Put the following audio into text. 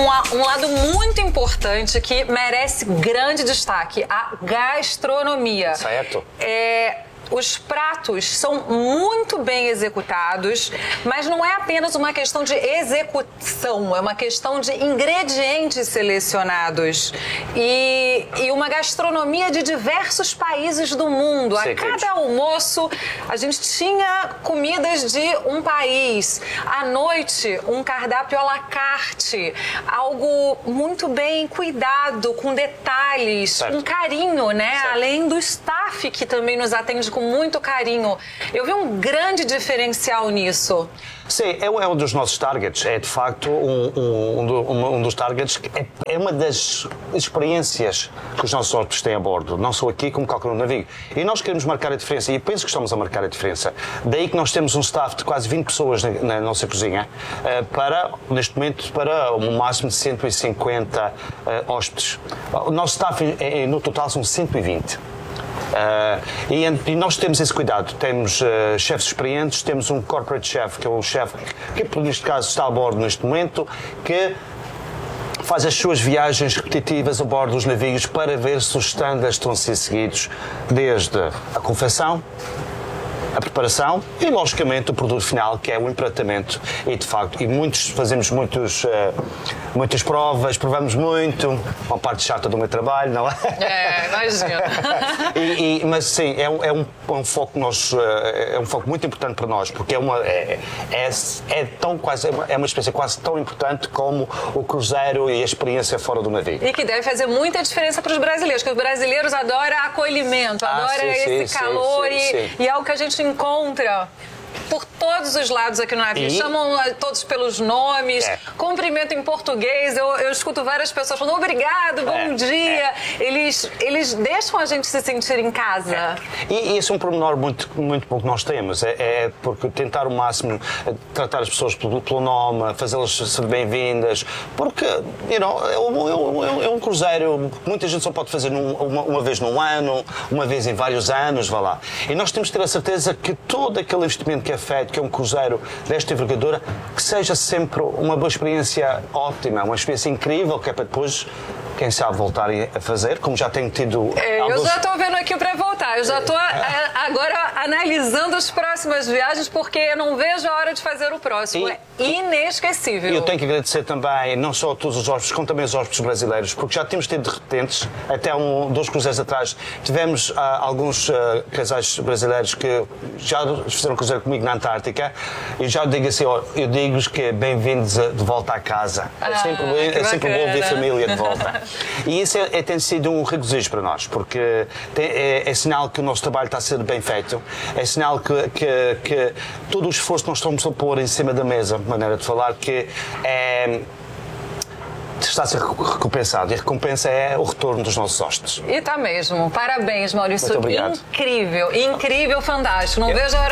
um lado muito importante que merece grande destaque, a gastronomia. Certo. Os pratos são muito bem executados, mas não é apenas uma questão de execução, é uma questão de ingredientes selecionados e uma gastronomia de diversos países do mundo. A cada almoço, a gente tinha comidas de um país. À noite, um cardápio à la carte, algo muito bem cuidado, com detalhes, com carinho, né? Além do staff que também nos atende com muito carinho. Eu vi um grande diferencial nisso. Sim, é um dos nossos targets. É, de facto, um dos targets. É uma das experiências que os nossos hóspedes têm a bordo, não só aqui como qualquer navio. E nós queremos marcar a diferença, e penso que estamos a marcar a diferença. Daí que nós temos um staff de quase 20 pessoas na nossa cozinha, neste momento, para um máximo de 150 hóspedes. O nosso staff, no total, são 120. E nós temos esse cuidado. Temos chefes experientes, temos um corporate chef, que é o chefe que, neste caso, está a bordo neste momento, que faz as suas viagens repetitivas a bordo dos navios para ver se os standards estão a ser seguidos, desde a confecção, a preparação e, logicamente, o produto final, que é o empratamento. E, de facto, fazemos muitas provas, provamos muito, uma parte chata do meu trabalho, não é? Imagino. Mas, sim, é um foco nosso, é um foco muito importante para nós, porque é uma experiência quase tão importante como o cruzeiro e a experiência fora do navio. E que deve fazer muita diferença para os brasileiros, porque os brasileiros adoram acolhimento, adoram esse calor e é algo que a gente encontra por todos os lados aqui no navio. Chamam todos pelos nomes, cumprimento em português. Eu escuto várias pessoas falando obrigado, bom dia. Eles deixam a gente se sentir em casa. E esse é um pormenor muito, muito bom que nós temos. Porque tentar o máximo tratar as pessoas pelo nome, fazê-las ser bem-vindas. Porque, é um cruzeiro, muita gente só pode fazer uma vez num ano, uma vez em vários anos, vá lá. E nós temos que ter a certeza que todo aquele investimento que é feito, que é um cruzeiro desta envergadura, que seja sempre uma boa experiência ótima, uma experiência incrível, que é para depois, quem sabe, voltar a fazer, como já tenho tido... Eu já estou vendo aqui para voltar, eu já estou agora analisando as próximas viagens, porque eu não vejo a hora de fazer o próximo. É inesquecível. E eu tenho que agradecer também, não só a todos os hóspedes, como também os hóspedes brasileiros, porque já temos tido repetentes, até dois cruzeiros atrás, tivemos alguns casais brasileiros que já fizeram cruzeiro comigo na Antártica, e já digo assim, eu digo-vos que bem-vindos de volta à casa. É sempre bom ver a família de volta. E isso tem sido um regozijo para nós, porque é sinal que o nosso trabalho está a ser bem feito, é sinal que todo o esforço que nós estamos a pôr em cima da mesa, maneira de falar, que está a ser recompensado. E a recompensa é o retorno dos nossos hóspedes. E está mesmo. Parabéns, Maurício. Muito obrigado. Incrível, fantástico. Não vejo a hora